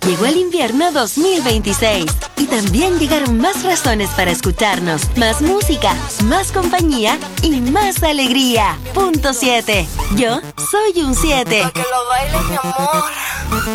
Llegó el invierno 2026 y también llegaron más razones para escucharnos, más música, más compañía y más alegría. Punto 7. Yo soy un 7. Pa' que lo bailes, mi amor.